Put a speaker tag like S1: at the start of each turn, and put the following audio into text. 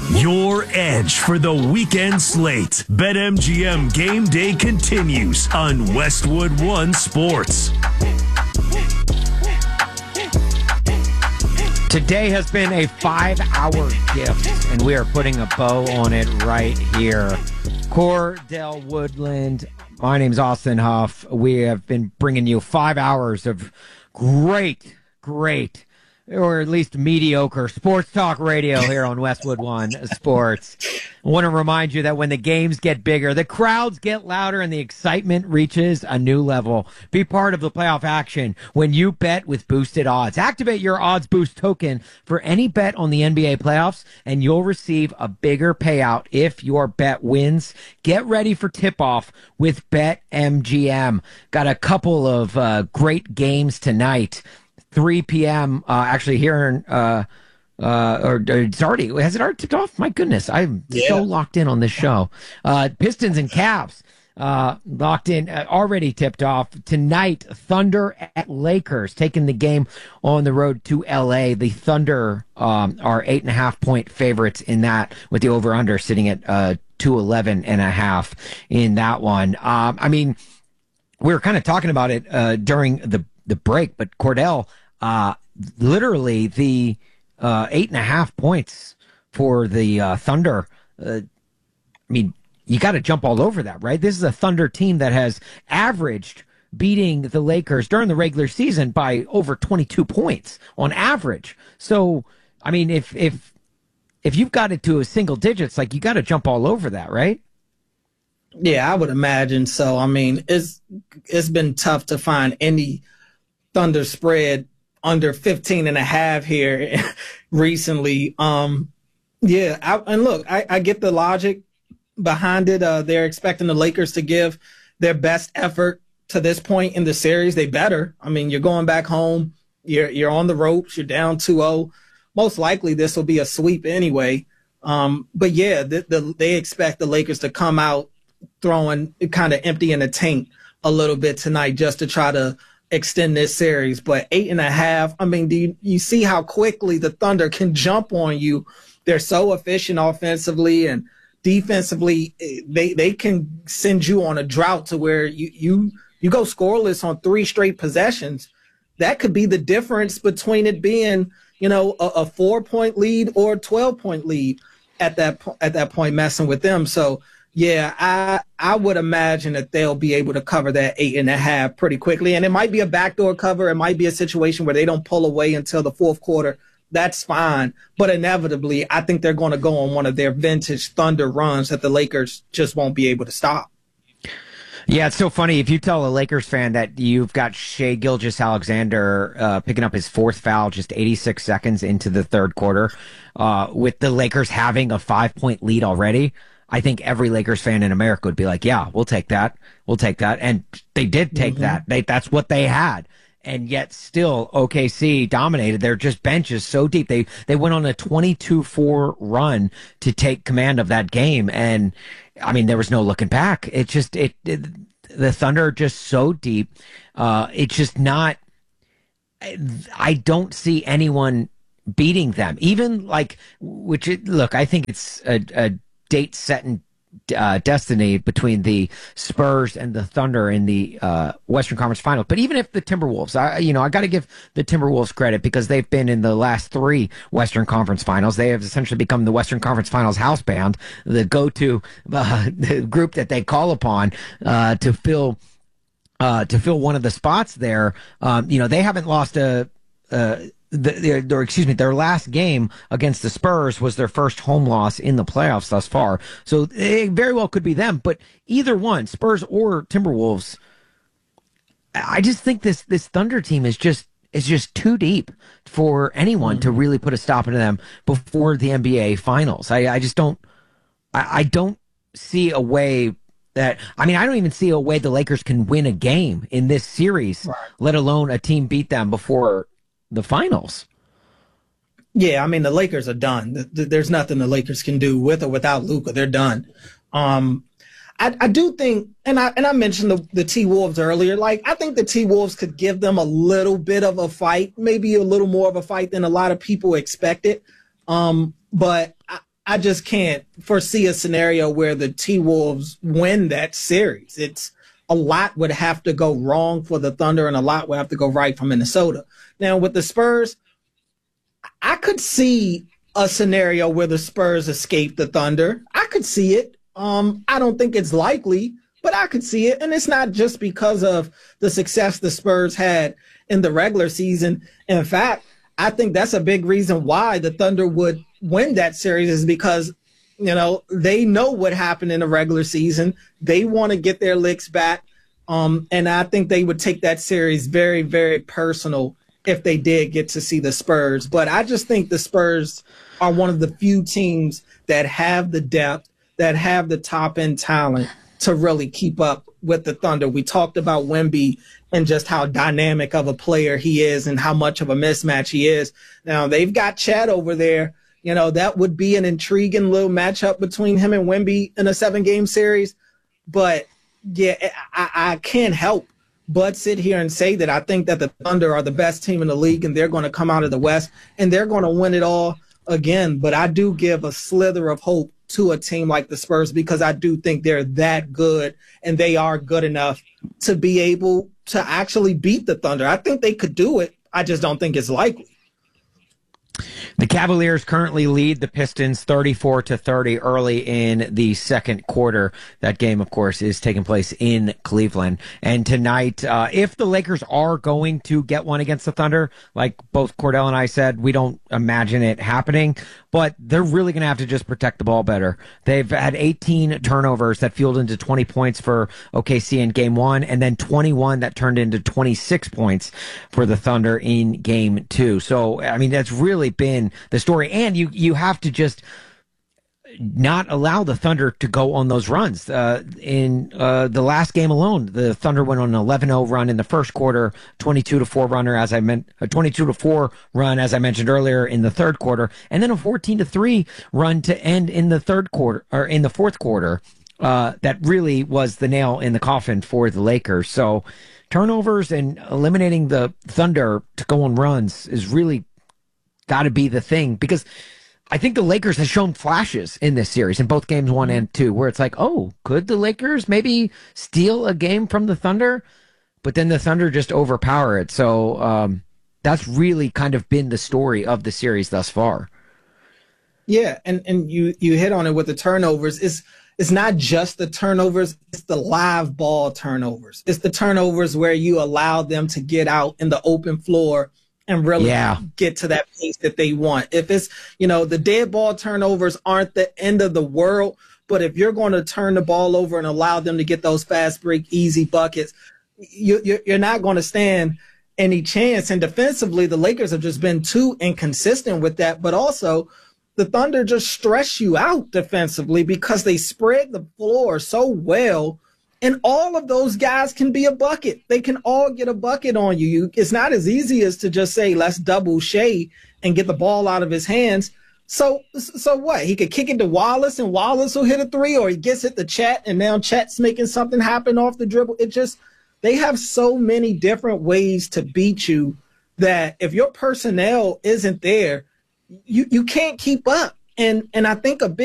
S1: Your edge for the weekend slate. BetMGM Game Day continues on Westwood One Sports.
S2: Today has been a 5-hour gift, and we are putting a bow on it right here. Cordell Woodland, my name's Austin Huff. We have been bringing you 5 hours of great, or at least mediocre sports talk radio here on Westwood One Sports. I want to remind you that when the games get bigger, the crowds get louder, and the excitement reaches a new level. Be part of the playoff action when you bet with boosted odds. Activate your Odds Boost token for any bet on the NBA playoffs, and you'll receive a bigger payout if your bet wins. Get ready for tip-off with BetMGM. Got a couple of great games tonight. 3 p.m. Actually here in, or it's already, has it already tipped off? My goodness, I'm so locked in on this show. Pistons and Cavs locked in, already tipped off. Tonight, Thunder at Lakers, taking the game on the road to L.A. The Thunder are 8.5-point favorites in that, with the over-under sitting at 211.5 in that one. I mean, we were kind of talking about it during the break, but Cordell, literally the 8.5 points for the Thunder. I mean, you got to jump all over that, right? This is a Thunder team that has averaged beating the Lakers during the regular season by over 22 points on average. So, I mean, if you've got it to a single digits, like, you got to jump all over that, right?
S3: Yeah, I would imagine so. I mean, it's been tough to find any Thunder spread under 15.5 here recently. And look, I get the logic behind it. They're expecting the Lakers to give their best effort to this point in the series. They better. I mean, you're going back home. You're on the ropes. You're down 2-0. Most likely this will be a sweep anyway. But yeah, they expect the Lakers to come out throwing kind of empty in the tank a little bit tonight just to try to extend this series. But 8.5, I mean, do you see how quickly the Thunder can jump on you? They're so efficient offensively, and defensively they can send you on a drought to where you go scoreless on 3 straight possessions. That could be the difference between it being, a 4-point lead or a 12-point lead at that point, messing with them. So yeah, I would imagine that they'll be able to cover that 8.5 pretty quickly. And it might be a backdoor cover. It might be a situation where they don't pull away until the fourth quarter. That's fine. But inevitably, I think they're going to go on one of their vintage Thunder runs that the Lakers just won't be able to stop.
S2: Yeah, it's so funny. If you tell a Lakers fan that you've got Shai Gilgeous-Alexander picking up his 4th foul just 86 seconds into the third quarter, with the Lakers having a 5-point lead already, I think every Lakers fan in America would be like, yeah, we'll take that. We'll take that. And they did take that. That's what they had. And yet still OKC dominated. Their just bench is so deep. They went on a 22-4 run to take command of that game. And I mean, there was no looking back. The Thunder are just so deep. It's just not, I don't see anyone beating them. Even like, I think it's a date set in destiny between the Spurs and the Thunder in the Western Conference Finals. But even if the Timberwolves, I got to give the Timberwolves credit because they've been in the last 3 Western Conference Finals. They have essentially become the Western Conference Finals house band, the go-to the group that they call upon to fill one of the spots there. They haven't lost their last game against the Spurs was their first home loss in the playoffs thus far. So it very well could be them, but either one, Spurs or Timberwolves, I just think this Thunder team is just too deep for anyone to really put a stop into them before the NBA Finals. I just don't see a way that, I don't even see a way the Lakers can win a game in this series, right, let alone a team beat them before the finals.
S3: Yeah, the Lakers are done. There's nothing the Lakers can do with or without Luka. They're done. I do think, and I mentioned the T-Wolves earlier. Like, I think the T-Wolves could give them a little bit of a fight, maybe a little more of a fight than a lot of people expected. But I just can't foresee a scenario where the T-Wolves win that series. It's a lot would have to go wrong for the Thunder and a lot would have to go right for Minnesota. Now, with the Spurs, I could see a scenario where the Spurs escape the Thunder. I could see it. I don't think it's likely, but I could see it. And it's not just because of the success the Spurs had in the regular season. In fact, I think that's a big reason why the Thunder would win that series is because, you know, they know what happened in the regular season. They want to get their licks back. And I think they would take that series very, very personal if they did get to see the Spurs. But I just think the Spurs are one of the few teams that have the depth, that have the top-end talent to really keep up with the Thunder. We talked about Wemby and just how dynamic of a player he is and how much of a mismatch he is. Now, they've got Chet over there. You know, that would be an intriguing little matchup between him and Wemby in a 7-game series. But, yeah, I can't help but sit here and say that I think that the Thunder are the best team in the league and they're going to come out of the West and they're going to win it all again. But I do give a slither of hope to a team like the Spurs because I do think they're that good and they are good enough to be able to actually beat the Thunder. I think they could do it. I just don't think it's likely.
S2: The Cavaliers currently lead the Pistons 34-30 early in the second quarter. That game, of course, is taking place in Cleveland. And tonight, if the Lakers are going to get one against the Thunder, like both Cordell and I said, we don't imagine it happening, but they're really going to have to just protect the ball better. They've had 18 turnovers that fueled into 20 points for OKC in game one, and then 21 that turned into 26 points for the Thunder in game two. So, I mean, that's really been the story. And you have to just not allow the Thunder to go on those runs. In the last game alone, the Thunder went on an 11-0 run in the first quarter, 22-4 runner, as I meant, a 22-4 run, as I mentioned earlier, in the third quarter, and then a 14-3 run to end in the third quarter, or in the fourth quarter. That really was the nail in the coffin for the Lakers. So turnovers and eliminating the Thunder to go on runs is really got to be the thing, because I think the Lakers have shown flashes in this series in both games 1 and 2 where it's like, oh, could the Lakers maybe steal a game from the Thunder? But then the Thunder just overpower it. So that's really kind of been the story of the series thus far.
S3: Yeah, and you hit on it with the turnovers. It's not just the turnovers, it's the live ball turnovers. It's the turnovers where you allow them to get out in the open floor and really get to that pace that they want. If it's, you know, the dead ball turnovers aren't the end of the world, but if you're going to turn the ball over and allow them to get those fast break, easy buckets, you're not going to stand any chance. And defensively, the Lakers have just been too inconsistent with that. But also, the Thunder just stress you out defensively because they spread the floor so well. And all of those guys can be a bucket. They can all get a bucket on you. It's not as easy as to just say, let's double Shea and get the ball out of his hands. So what? He could kick it to Wallace and Wallace will hit a three, or he gets it to Chet and now Chet's making something happen off the dribble. They have so many different ways to beat you that if your personnel isn't there, you can't keep up. And I think a big